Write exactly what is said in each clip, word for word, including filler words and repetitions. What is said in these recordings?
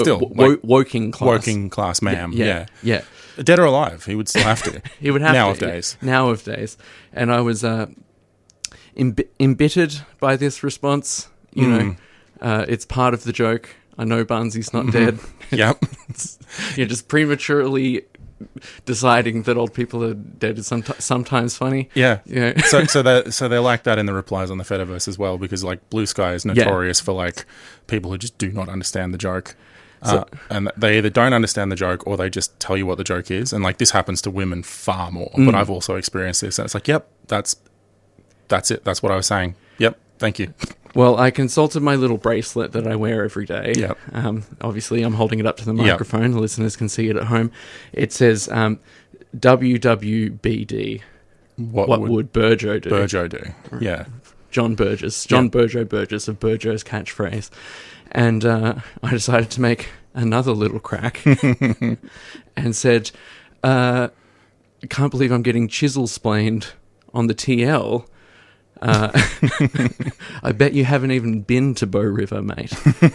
Still, wo- like, working class. working class ma'am. Yeah, Yeah. yeah. Dead or alive, he would still have to. He would have to. Nowadays. Nowadays. And I was uh, emb- embittered by this response. You Mm. know, uh, it's part of the joke. I know Barnsley's not Mm-hmm. dead. Yep. You're just prematurely deciding that old people are dead is somet- sometimes funny. Yeah. Yeah. so so they so they're like that in the replies on the Fediverse as well, because like Blue Sky is notorious for like people who just do not understand the joke. So- uh, and they either don't understand the joke or they just tell you what the joke is. And like this happens to women far more. Mm. But I've also experienced this. And it's like, yep, that's that's it. That's what I was saying. Yep. Thank you. Well, I consulted my little bracelet that I wear every day. Yep. Um, obviously, I'm holding it up to the Yep. microphone. The listeners can see it at home. It says um, W W B D. What, What would, would Burjo do? Burjo do? Yeah. John Burgess. John Yep. Burjo Burgess of Burjo's catchphrase. And uh, I decided to make another little crack and said, uh, can't believe I'm getting chisel-splaned on the T L. Uh, I bet you haven't even been to Bow River, mate.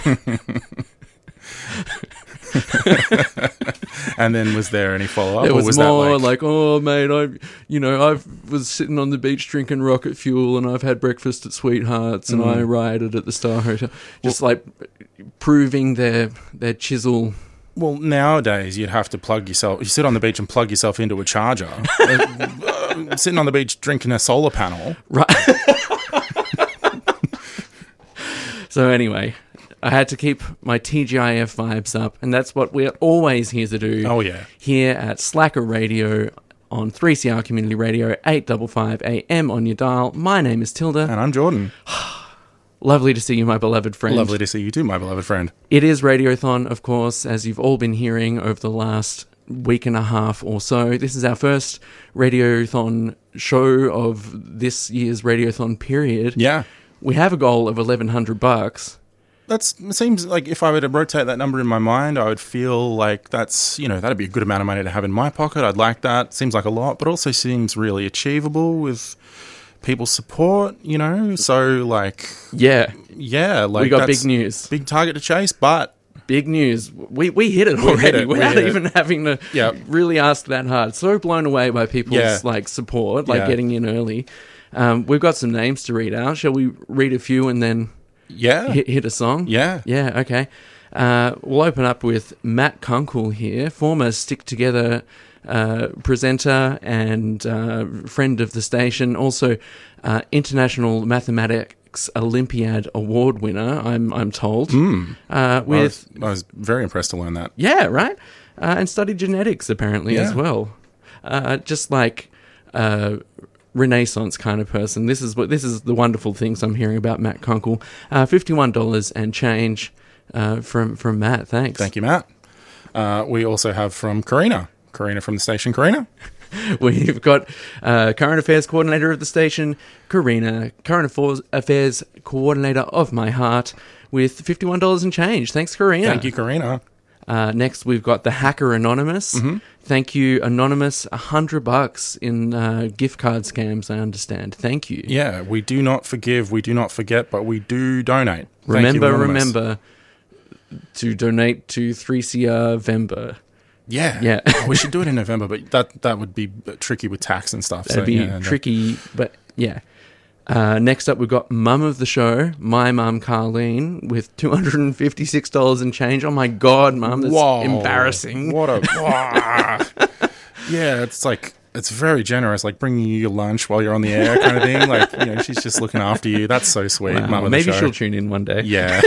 And then was there any follow up? There or was, was more that like, like, oh, mate, I, you know, I was sitting on the beach drinking rocket fuel, and I've had breakfast at Sweethearts, and I rioted at the Star Hotel. Just like proving their their chisel. well, nowadays you'd have to plug yourself. You sit on the beach and plug yourself into a charger. uh, uh, sitting on the beach drinking a solar panel. Right. So anyway, I had to keep my T G I F vibes up, and that's what we're always here to do. Oh, yeah. Here at Slacker Radio on three C R Community Radio, eight fifty-five A M on your dial. My name is Tilda. And I'm Jordan. Lovely to see you, my beloved friend. Lovely to see you too, my beloved friend. It is Radiothon, of course, as you've all been hearing over the last week and a half or so. This is our first Radiothon show of this year's Radiothon period. Yeah. We have a goal of eleven hundred bucks. That's, it seems like if I were to rotate that number in my mind, I would feel like that's, you know, that'd be a good amount of money to have in my pocket. I'd like that. Seems like a lot, but also seems really achievable with people's support, you know? So, like, Yeah, yeah, like we got that's big news. big target to chase, but Big news. We we hit it We already hit it, we without hit it. even having to Yeah. really ask that hard. So blown away by people's Yeah. like support, like Yeah. getting in early. Um, we've got some names to read out. Shall we read a few and then yeah, hit, hit a song? yeah. Yeah, okay. Uh, we'll open up with Matt Kunkel here, former Stick Together uh, presenter and uh, friend of the station, also uh, International Mathematics Olympiad Award winner, I'm I'm told. Mm. Uh, I, with was, I was very impressed to learn that. Yeah, right? Uh, and studied genetics, apparently, as Yeah. well. Uh, just like uh, Renaissance kind of person. This is what this is the wonderful things I'm hearing about Matt Kunkel. Uh, fifty-one dollars and change uh, from, from Matt. Thanks. Thank you, Matt. Uh, we also have from Karina. Karina from the station. Karina? We've got uh, current affairs coordinator of the station, Karina, current affairs, affairs coordinator of my heart, with fifty-one dollars and change. Thanks, Karina. Thank you, Karina. Uh, next, we've got the Hacker Anonymous. Mm-hmm. Thank you, Anonymous. A hundred bucks in uh, gift card scams, I understand. Thank you. Yeah, we do not forgive, we do not forget, but we do donate. Thank you, remember, Anonymous. remember to donate to three C R Vember. Yeah. Yeah. Oh, we should do it in November, but that that would be tricky with tax and stuff. That'd so, be yeah, no. tricky, but yeah. Uh, next up, we've got Mum of the Show, my mum Carlene, with two hundred fifty-six dollars and change. Oh my God, Mum, that's Whoa. embarrassing. What a... Wah. Yeah, it's like... It's very generous, like bringing you your lunch while you're on the air kind of thing. Like, you know, she's just looking after you. That's so sweet, Wow. Mum of the Maybe show. she'll tune in one day. Yeah.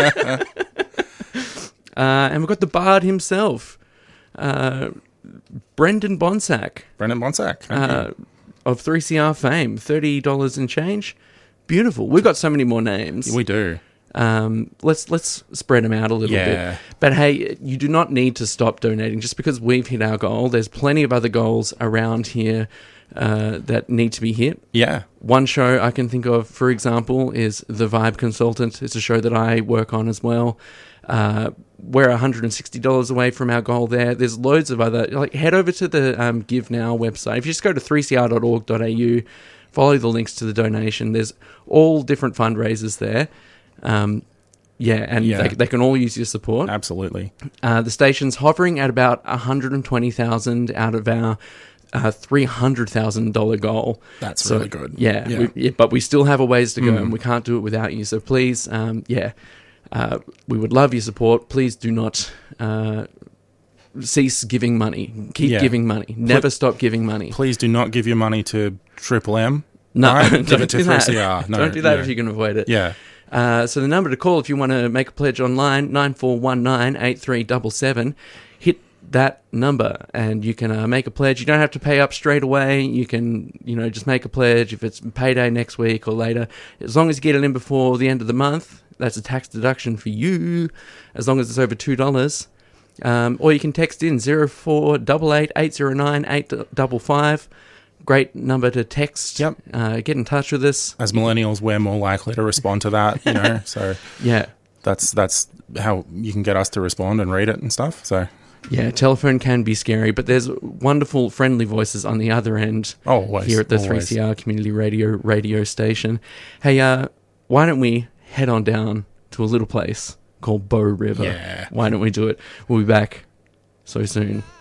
Uh, and we've got the Bard himself, uh, Brendan Bonsack. Brendan Bonsack. Thank you. Uh, of three C R fame, thirty dollars and change. Beautiful. We've got so many more names. We do. Um, let's let's spread them out a little Yeah. bit. But hey, you do not need to stop donating just because we've hit our goal. There's plenty of other goals around here uh, that need to be hit. Yeah. One show I can think of, for example, is The Vibe Consultant. It's a show that I work on as well. Uh, we're one hundred sixty dollars away from our goal there. There's loads of other... Like, head over to the um, Give Now website. If you just go to three c r dot org dot a u, follow the links to the donation. There's all different fundraisers there. Um, Yeah, and Yeah. They, they can all use your support. Absolutely. Uh, the station's hovering at about one hundred twenty thousand out of our uh, three hundred thousand dollars goal. That's So, really good. Yeah, Yeah. We, yeah, but we still have a ways to go, Mm. and we can't do it without you. So please, um, yeah, uh, we would love your support. Please do not uh, cease giving money. Keep Yeah. giving money. Never stop giving money. Please do not give your money to Triple M. No, Right? don't Give it to do that. three C R. No, don't do that yeah. if you can avoid it. Yeah. Uh, so the number to call if you want to make a pledge online, nine four one nine, eight three seven seven. Hit that number and you can uh, make a pledge. You don't have to pay up straight away. You can, you know, just make a pledge if it's payday next week or later. As long as you get it in before the end of the month, that's a tax deduction for you, as long as it's over two dollars. Um, or you can text in zero four eight eight, eight zero nine, eight five five. Great number to text. Yep. Uh, get in touch with us. As millennials, we're more likely to respond to that, you know. So Yeah. that's that's how you can get us to respond and read it and stuff. So Yeah, telephone can be scary, but there's wonderful, friendly voices on the other end oh, always here at the always. three C R Community Radio radio station. Hey, uh, why don't we head on down to a little place called Bow River? Yeah. Why don't we do it? We'll be back so soon.